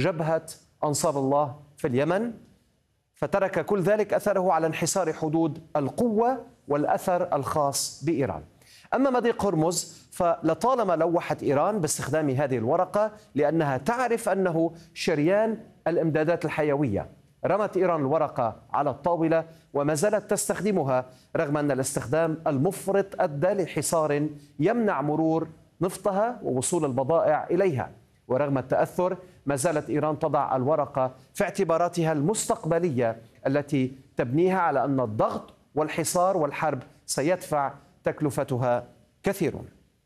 جبهة أنصار الله في اليمن، فترك كل ذلك أثره على انحسار حدود القوة والأثر الخاص بإيران. أما مضيق هرمز فلطالما لوحت إيران باستخدام هذه الورقة لأنها تعرف أنه شريان الإمدادات الحيوية. رمت إيران الورقة على الطاولة وما زالت تستخدمها رغم أن الاستخدام المفرط أدى لحصار يمنع مرور نفطها ووصول البضائع إليها. ورغم التأثر ما زالت إيران تضع الورقة في اعتباراتها المستقبلية التي تبنيها على أن الضغط والحصار والحرب سيدفع تكلفتها كثيرون.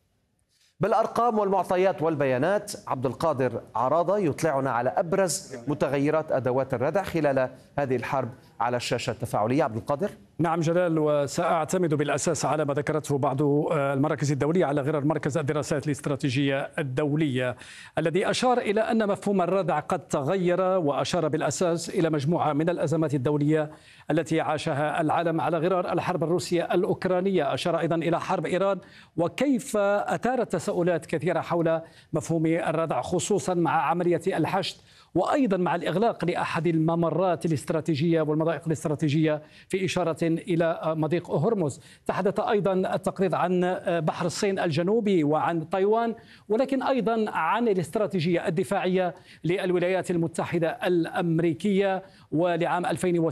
بالأرقام والمعطيات والبيانات، عبد القادر عراضة يطلعنا على أبرز متغيرات أدوات الردع خلال هذه الحرب على الشاشة التفاعلية. عبد القادر. نعم جلال، وسأعتمد بالأساس على ما ذكرته بعض المراكز الدولية على غرار مركز الدراسات الاستراتيجية الدولية الذي أشار إلى أن مفهوم الردع قد تغير، وأشار بالأساس إلى مجموعة من الأزمات الدولية التي عاشها العالم على غرار الحرب الروسية الأوكرانية. أشار أيضا إلى حرب إيران وكيف أثارت تساؤلات كثيرة حول مفهوم الردع، خصوصا مع عملية الحشد وأيضا مع الإغلاق لأحد الممرات الاستراتيجية والمضائق الاستراتيجية في إشارة إلى مضيق هرمز. تحدث أيضا التقرير عن بحر الصين الجنوبي وعن تايوان، ولكن أيضا عن الاستراتيجية الدفاعية للولايات المتحدة الأمريكية ولعام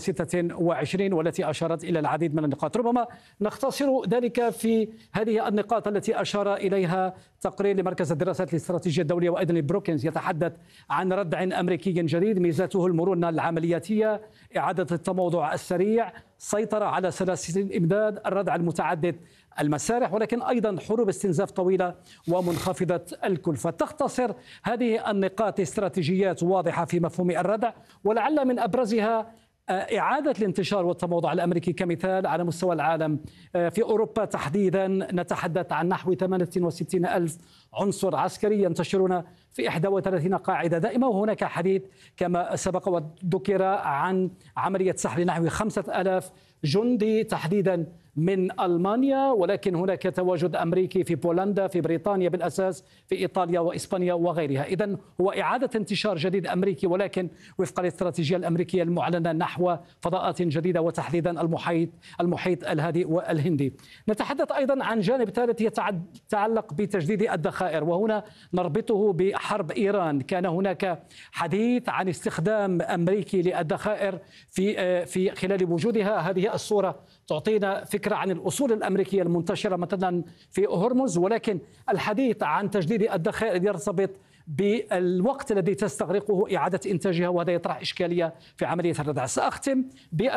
2026 والتي أشارت إلى العديد من النقاط. ربما نختصر ذلك في هذه النقاط التي أشار إليها تقرير لمركز الدراسات الاستراتيجية الدولية وأيضا بروكنز، يتحدث عن ردع أمريكي جديد ميزاته المرونة العملياتية، إعادة التموضع السريع، سيطرة على سلاسل الإمداد، الردع المتعدد المسارح، ولكن أيضا حروب استنزاف طويلة ومنخفضة الكلفة. تختصر هذه النقاط استراتيجيات واضحة في مفهوم الردع، ولعل من أبرزها إعادة الانتشار والتموضع الأمريكي كمثال على مستوى العالم. في أوروبا تحديدا نتحدث عن نحو 68 ألف عنصر عسكري ينتشرون في 31 قاعدة دائمة، وهناك حديث كما سبق وذكر عن عملية سحب نحو 5000 جندي تحديدا من ألمانيا، ولكن هناك تواجد أمريكي في بولندا، في بريطانيا بالأساس، في إيطاليا وإسبانيا وغيرها. إذن هو إعادة انتشار جديد أمريكي، ولكن وفق الاستراتيجية الأمريكية المعلنة نحو فضاءات جديدة وتحديدا المحيط الهادئ والهندي. نتحدث أيضا عن جانب ثالث يتعلق بتجديد الذخائر، وهنا نربطه بحرب إيران. كان هناك حديث عن استخدام أمريكي للذخائر في خلال وجودها. هذه الصورة تعطينا فكرة عن الأصول الأمريكية المنتشرة مثلا في هرمز، ولكن الحديث عن تجديد الذخائر يرتبط بالوقت الذي تستغرقه إعادة إنتاجها، وهذا يطرح إشكالية في عملية الردع. سأختم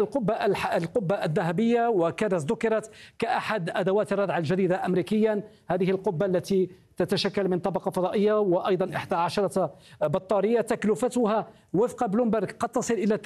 بالقبة الذهبية، وكانت ذكرت كأحد أدوات الردع الجديدة أمريكيا. هذه القبة التي تتشكل من طبقة فضائية وأيضا 11 بطارية، تكلفتها وفق بلومبرغ قد تصل إلى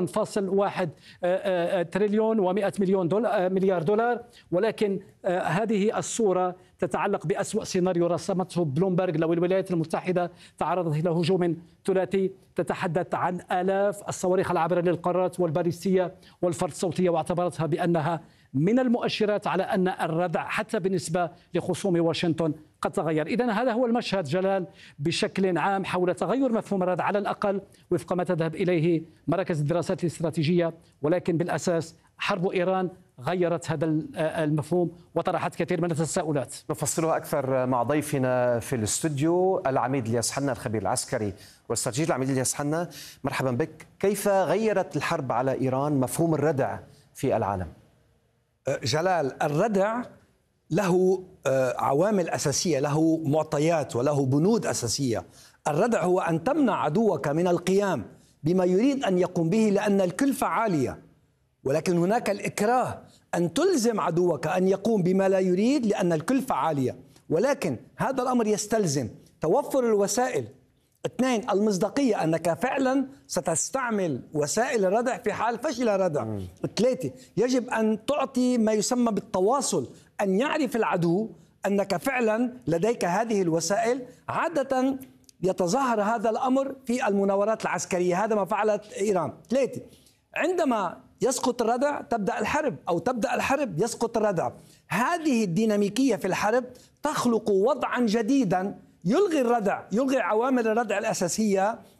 تريليون و100 مليار دولار، ولكن هذه الصورة تتعلق بأسوأ سيناريو رسمته بلومبرغ لو الولايات المتحدة تعرضت إلى هجوم ثلاثي. تتحدث عن آلاف الصواريخ العابرة للقارات والباليستية والفرد الصوتية، واعتبرتها بأنها من المؤشرات على أن الردع حتى بالنسبة لخصوم واشنطن قد تغير. إذن هذا هو المشهد جلال بشكل عام حول تغير مفهوم الردع على الأقل وفق ما تذهب إليه مراكز الدراسات الاستراتيجية، ولكن بالأساس حرب إيران غيرت هذا المفهوم وطرحت كثير من التساؤلات. نفصلها أكثر مع ضيفنا في الاستوديو العميد الياس حنا الخبير العسكري والاستراتيجي. العميد الياس حنا، مرحبا بك. كيف غيرت الحرب على إيران مفهوم الردع في العالم؟ جلال، الردع له عوامل أساسية، له معطيات وله بنود أساسية. الردع هو أن تمنع عدوك من القيام بما يريد أن يقوم به لأن الكلفة عالية، ولكن هناك الإكراه، أن تلزم عدوك أن يقوم بما لا يريد لأن الكلفة عالية، ولكن هذا الأمر يستلزم توفر الوسائل. 2، المصداقية، أنك فعلا ستستعمل وسائل الردع في حال فشل الردع. 3، يجب أن تعطي ما يسمى بالتواصل، أن يعرف العدو أنك فعلا لديك هذه الوسائل. عادة يتظاهر هذا الأمر في المناورات العسكرية، هذا ما فعلت إيران. 3، عندما يسقط الردع تبدأ الحرب، أو تبدأ الحرب يسقط الردع. هذه الديناميكية في الحرب تخلق وضعا جديدا يلغي الردع، يلغي عوامل الردع الأساسية